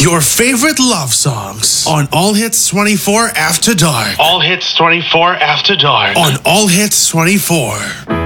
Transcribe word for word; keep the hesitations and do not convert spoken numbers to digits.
Your favorite love songs on All Hits twenty-four After Dark. All Hits twenty-four After Dark. On All Hits twenty-four.